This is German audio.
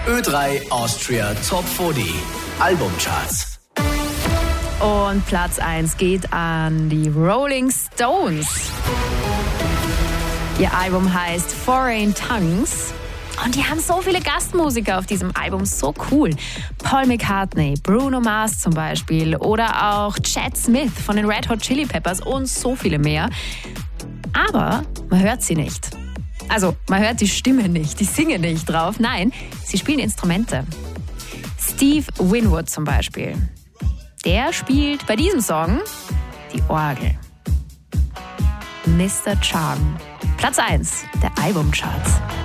Ö3 Austria Top 40 Albumcharts. Und Platz 1 geht an die Rolling Stones. Ihr Album heißt Foreign Tongues. Und die haben so viele Gastmusiker auf diesem Album, so cool. Paul McCartney, Bruno Mars zum Beispiel oder auch Chad Smith von den Red Hot Chili Peppers und so viele mehr. Aber man hört sie nicht. Also man hört die Stimme nicht, die singen nicht drauf. Nein, sie spielen Instrumente. Steve Winwood zum Beispiel. Der spielt bei diesem Song die Orgel. Mr. Charm. Platz 1 der Albumcharts.